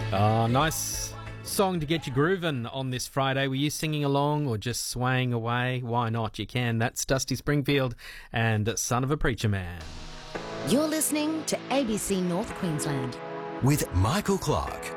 Oh, nice song to get you grooving on this Friday. Were you singing along or just swaying away? Why not? You can. That's Dusty Springfield and Son of a Preacher Man. You're listening to ABC North Queensland. With Michael Clark.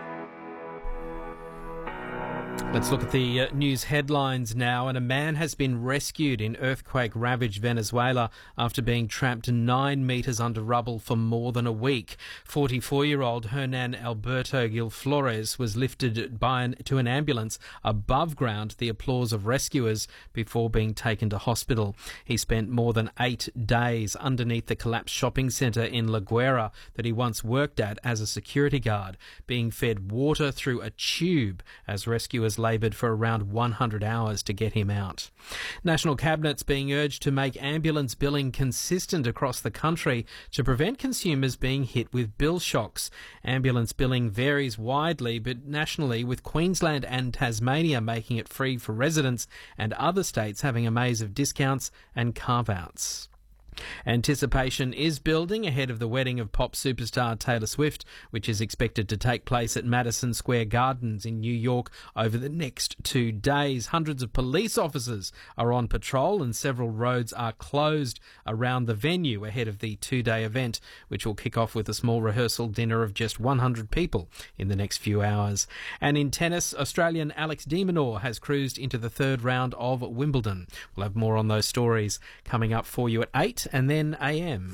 Let's look at the news headlines now. And a man has been rescued in earthquake-ravaged Venezuela after being trapped 9 metres under rubble for more than a week. 44-year-old Hernan Alberto Gil Flores was lifted to an ambulance above ground, the applause of rescuers, before being taken to hospital. He spent more than 8 days underneath the collapsed shopping centre in La Guera that he once worked at as a security guard, being fed water through a tube as rescuers laboured for around 100 hours to get him out. National Cabinet's being urged to make ambulance billing consistent across the country to prevent consumers being hit with bill shocks. Ambulance billing varies widely, but nationally, with Queensland and Tasmania making it free for residents and other states having a maze of discounts and carve-outs. Anticipation is building ahead of the wedding of pop superstar Taylor Swift, which is expected to take place at Madison Square Gardens in New York over the next 2 days. Hundreds of police officers are on patrol and several roads are closed around the venue ahead of the 2-day event, which will kick off with a small rehearsal dinner of just 100 people in the next few hours. And in tennis, Australian Alex de Minaur has cruised into the third round of Wimbledon. We'll have more on those stories coming up for you at 8 and then AM.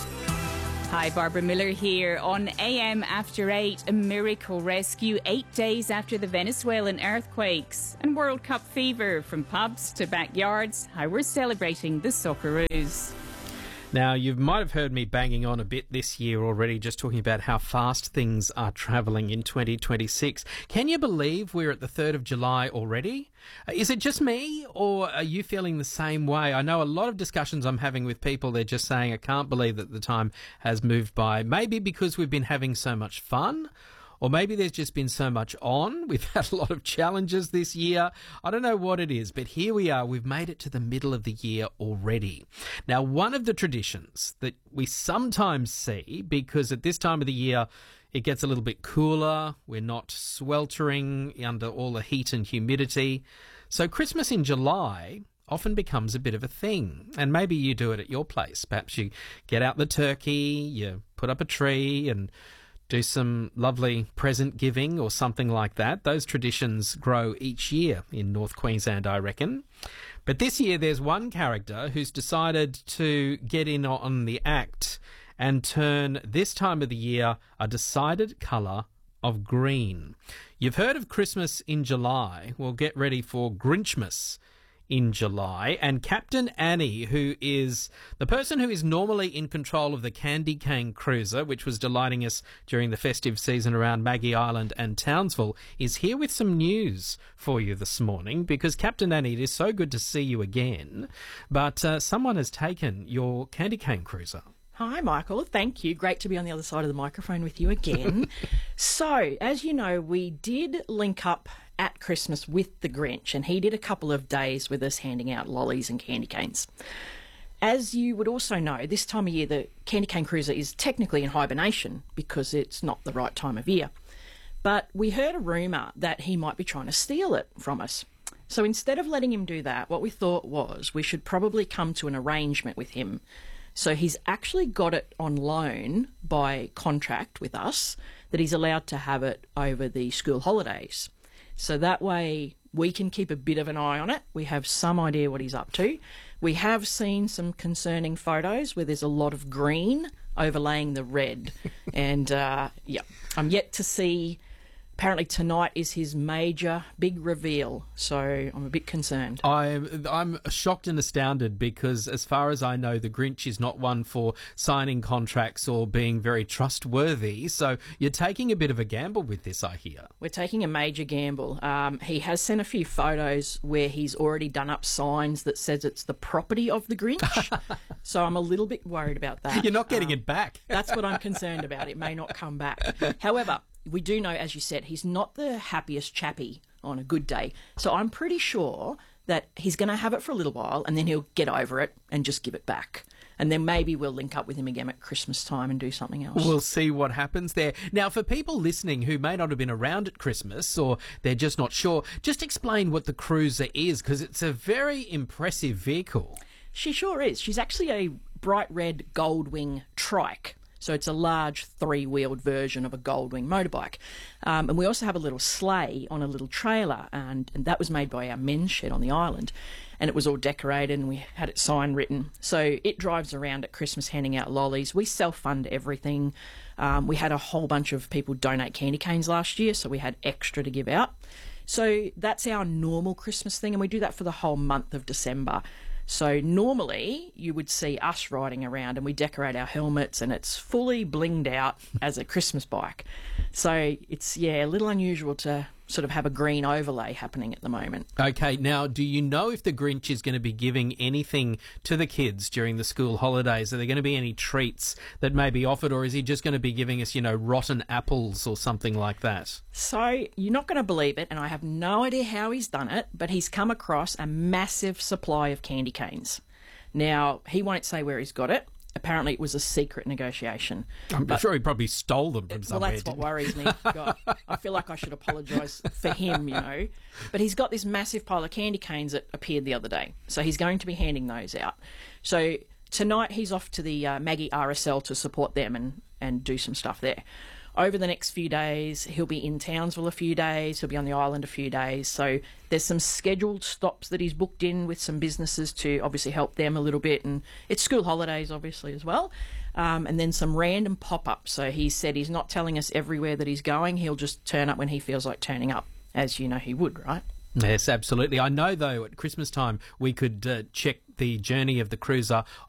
Hi, Barbara Miller here. On AM After 8, a miracle rescue 8 days after the Venezuelan earthquakes. And World Cup fever, from pubs to backyards, how we're celebrating the Socceroos. Now, you might have heard me banging on a bit this year already, just talking about how fast things are travelling in 2026. Can you believe we're at the 3rd of July already? Is it just me, or are you feeling the same way? I know a lot of discussions I'm having with people, they're just saying, I can't believe that the time has moved by. Maybe because we've been having so much fun, or maybe there's just been so much on. We've had a lot of challenges this year. I don't know what it is, but here we are. We've made it to the middle of the year already. Now, one of the traditions that we sometimes see, because at this time of the year, it gets a little bit cooler. We're not sweltering under all the heat and humidity. So Christmas in July often becomes a bit of a thing. And maybe you do it at your place. Perhaps you get out the turkey, you put up a tree and do some lovely present giving or something like that. Those traditions grow each year in North Queensland, I reckon. But this year there's one character who's decided to get in on the act and turn this time of the year a decided colour of green. You've heard of Christmas in July. Well, get ready for Grinchmas in July, and Captain Annie, who is the person who is normally in control of the Candy Cane Cruiser, which was delighting us during the festive season around Maggie Island and Townsville, is here with some news for you this morning, because Captain Annie, it is so good to see you again, but someone has taken your Candy Cane Cruiser. Hi, Michael. Thank you. Great to be on the other side of the microphone with you again. So, as you know, we did link up at Christmas with the Grinch, and he did a couple of days with us handing out lollies and candy canes. As you would also know, this time of year, the Candy Cane Cruiser is technically in hibernation because it's not the right time of year. But we heard a rumour that he might be trying to steal it from us. So instead of letting him do that, what we thought was we should probably come to an arrangement with him. So he's actually got it on loan by contract with us, that he's allowed to have it over the school holidays. So that way we can keep a bit of an eye on it. We have some idea what he's up to. We have seen some concerning photos where there's a lot of green overlaying the red. And, I'm yet to see. Apparently tonight is his major big reveal, so I'm a bit concerned. I'm shocked and astounded because, as far as I know, the Grinch is not one for signing contracts or being very trustworthy. So you're taking a bit of a gamble with this, I hear. We're taking a major gamble. He has sent a few photos where he's already done up signs that says it's the property of the Grinch. So I'm a little bit worried about that. You're not getting it back. That's what I'm concerned about. It may not come back. However, we do know, as you said, he's not the happiest chappy on a good day. So I'm pretty sure that he's going to have it for a little while and then he'll get over it and just give it back. And then maybe we'll link up with him again at Christmas time and do something else. We'll see what happens there. Now, for people listening who may not have been around at Christmas or they're just not sure, just explain what the Cruiser is, because it's a very impressive vehicle. She sure is. She's actually a bright red Goldwing trike. So it's a large three-wheeled version of a Goldwing motorbike. And we also have a little sleigh on a little trailer, and that was made by our men's shed on the island. And it was all decorated, and we had it sign written. So it drives around at Christmas handing out lollies. We self-fund everything. We had a whole bunch of people donate candy canes last year, so we had extra to give out. So that's our normal Christmas thing, and we do that for the whole month of December. So normally you would see us riding around and we decorate our helmets and it's fully blinged out as a Christmas bike. So it's, a little unusual to sort of have a green overlay happening at the moment. Okay, now, do you know if the Grinch is going to be giving anything to the kids during the school holidays? Are there going to be any treats that may be offered, or is he just going to be giving us, rotten apples or something like that? So you're not going to believe it, and I have no idea how he's done it, but he's come across a massive supply of candy canes. Now, he won't say where he's got it. Apparently it was a secret negotiation. I'm sure he probably stole them from somewhere. Well, that's what worries me. God, I feel like I should apologise for him, But he's got this massive pile of candy canes that appeared the other day. So he's going to be handing those out. So tonight he's off to the Maggie RSL to support them and do some stuff there. Over the next few days, he'll be in Townsville a few days, he'll be on the island a few days. So there's some scheduled stops that he's booked in with some businesses to obviously help them a little bit. And it's school holidays, obviously, as well. And then some random pop-ups. So he said he's not telling us everywhere that he's going. He'll just turn up when he feels like turning up, as you know he would, right? Yes, absolutely. I know, though, at Christmas time, we could check the journey of the Cruiser